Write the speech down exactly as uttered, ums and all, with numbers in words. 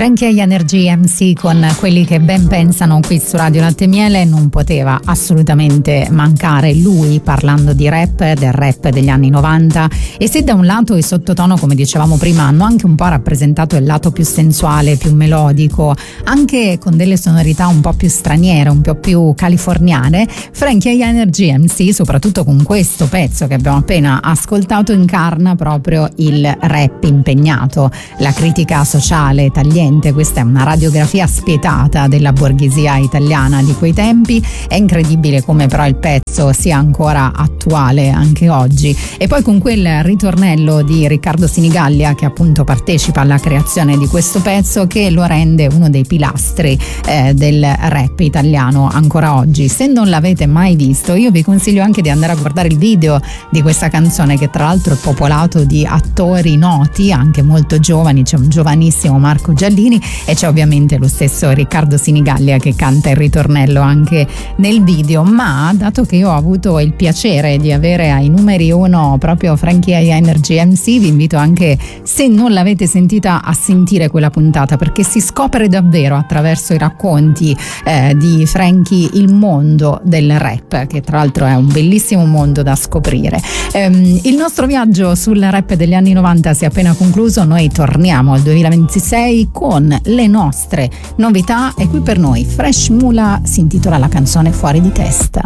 Frankie e Energy M C con Quelli che ben pensano qui su Radio Latte e Miele. Non poteva assolutamente mancare lui parlando di rap, del rap degli anni novanta, e se da un lato i sottotono, come dicevamo prima, hanno anche un po' rappresentato il lato più sensuale, più melodico, anche con delle sonorità un po' più straniere, un po' più californiane, Frankie e Energy M C, soprattutto con questo pezzo che abbiamo appena ascoltato, incarna proprio il rap impegnato, la critica sociale tagliente. Questa è una radiografia spietata della borghesia italiana di quei tempi. È incredibile come però il pezzo sia ancora attuale anche oggi. E poi con quel ritornello di Riccardo Sinigallia, che appunto partecipa alla creazione di questo pezzo, che lo rende uno dei pilastri eh, del rap italiano ancora oggi. Se non l'avete mai visto, io vi consiglio anche di andare a guardare il video di questa canzone, che tra l'altro è popolato di attori noti, anche molto giovani. C'è un giovanissimo Marco Giallini e c'è ovviamente lo stesso Riccardo Sinigallia che canta il ritornello anche nel video. Ma dato che io ho avuto il piacere di avere ai numeri uno proprio Frankie e Energy M C, vi invito anche, se non l'avete sentita, a sentire quella puntata, perché si scopre davvero attraverso i racconti eh, di Frankie il mondo del rap, che tra l'altro è un bellissimo mondo da scoprire. Ehm, il nostro viaggio sul rap degli anni novanta si è appena concluso. Noi torniamo al duemilaventisei con le nostre novità, e qui per noi Fresh Mula si intitola la canzone Fuori di testa.